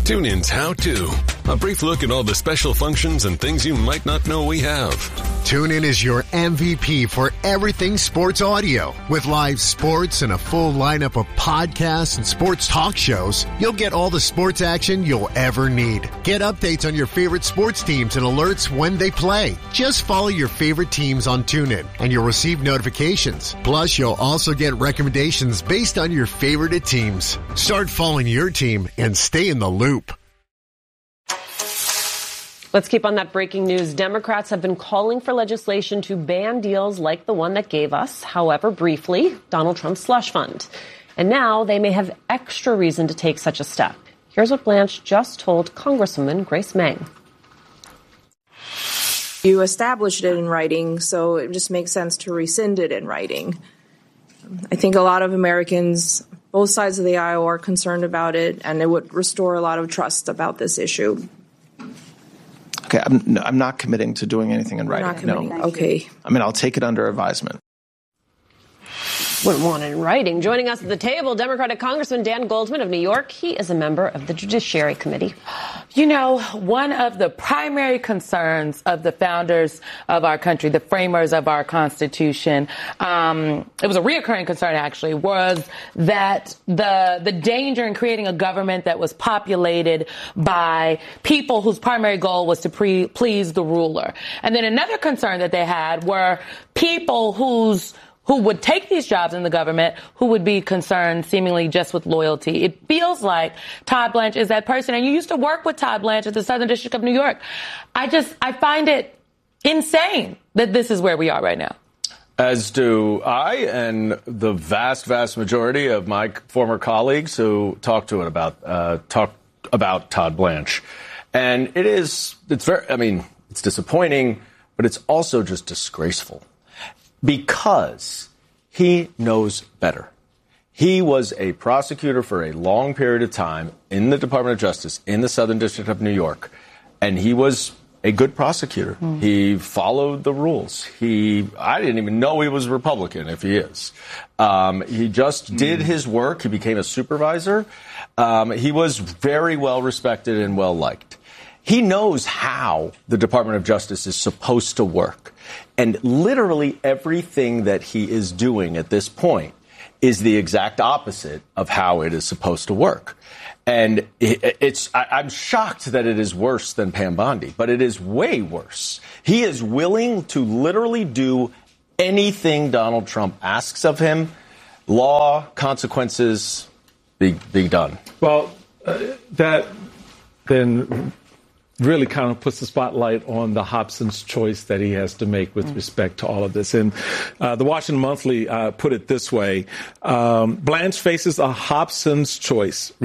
TuneIn's How To. A brief look at all the special functions and things you might not know we have. TuneIn is your MVP for everything sports audio. With live sports and a full lineup of podcasts and sports talk shows, you'll get all the sports action you'll ever need. Get updates on your favorite sports teams and alerts when they play. Just follow your favorite teams on TuneIn and you'll receive notifications. Plus, you'll also get recommendations based on your favorite teams. Start following your team and stay in the loop. Let's keep on that breaking news. Democrats have been calling for legislation to ban deals like the one that gave us, however briefly, Donald Trump's slush fund. And now they may have extra reason to take such a step. Here's what Blanche just told Congresswoman Grace Meng. You established it in writing, so it just makes sense to rescind it in writing. I think a lot of Americans, both sides of the aisle, are concerned about it, and it would restore a lot of trust about this issue. Okay, I'm not committing to doing anything in writing. No. Okay. I mean, I'll take it under advisement. Wouldn't want it in writing. Joining us at the table, Democratic Congressman Dan Goldman of New York. He is a member of the Judiciary Committee. You know, one of the primary concerns of the founders of our country, the framers of our Constitution, it was a reoccurring concern, actually, was that the danger in creating a government that was populated by people whose primary goal was to please the ruler. And then another concern that they had were people who would take these jobs in the government, who would be concerned seemingly just with loyalty. It feels like Todd Blanche is that person. And you used to work with Todd Blanche at the Southern District of New York. I find it insane that this is where we are right now. As do I and the vast, vast majority of my former colleagues who talked about Todd Blanche. And it's disappointing, but it's also just disgraceful. Because he knows better. He was a prosecutor for a long period of time in the Department of Justice in the Southern District of New York, and he was a good prosecutor. He followed the rules. I didn't even know he was Republican, if he is. He just did his work. He became a supervisor. He was very well respected and well liked. He knows how the Department of Justice is supposed to work. And literally everything that he is doing at this point is the exact opposite of how it is supposed to work. And I'm shocked that it is worse than Pam Bondi, but it is way worse. He is willing to literally do anything Donald Trump asks of him. Law, consequences, be done. Well, that then really kind of puts the spotlight on the Hobson's choice that he has to make with respect to all of this. And the Washington Monthly put it this way. Blanche faces a Hobson's choice.